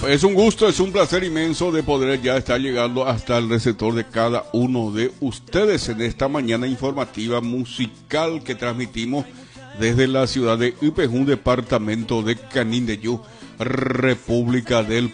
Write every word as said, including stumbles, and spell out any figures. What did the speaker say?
Es un gusto, es un placer inmenso de poder ya estar llegando hasta el receptor de cada uno de ustedes en esta mañana informativa musical que transmitimos desde la ciudad de Ipejún, departamento de Canindeyú, República del